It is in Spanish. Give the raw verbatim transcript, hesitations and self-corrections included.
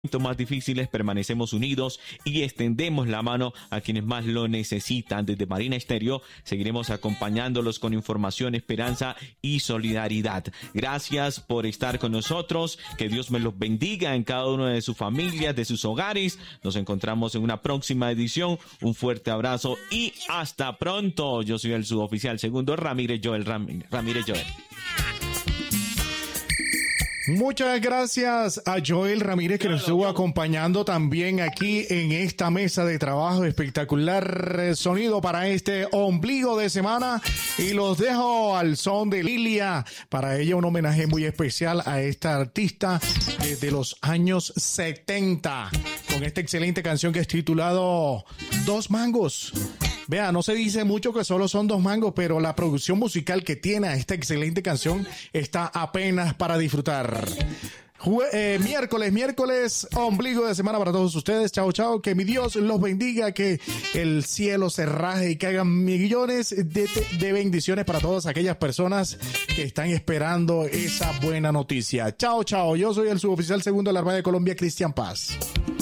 más difíciles permanecemos unidos y extendemos la mano a quienes más lo necesitan. Desde Marina Estéreo seguiremos acompañándolos con información, esperanza y solidaridad. Gracias por estar con nosotros. Que Dios me los bendiga en cada una de sus familias, de sus hogares. Nos encontramos en una próxima edición. Un fuerte abrazo y hasta pronto. Yo soy el suboficial segundo Ramírez Joel Ram- Ramírez Joel. Muchas gracias a Joel Ramírez, que nos estuvo acompañando también aquí en esta mesa de trabajo. Espectacular sonido para este ombligo de semana, y los dejo al son de Lilia. Para ella un homenaje muy especial a esta artista desde los años setenta, con esta excelente canción que es titulado Dos Mangos. Vea, no se dice mucho que solo son dos mangos, pero la producción musical que tiene a esta excelente canción está apenas para disfrutar. Jue- eh, miércoles, miércoles, ombligo de semana para todos ustedes. Chao, chao. Que mi Dios los bendiga, que el cielo se raje y que hagan millones de, de bendiciones para todas aquellas personas que están esperando esa buena noticia. Chao, chao. Yo soy el suboficial segundo de la Armada de Colombia, Cristian Paz.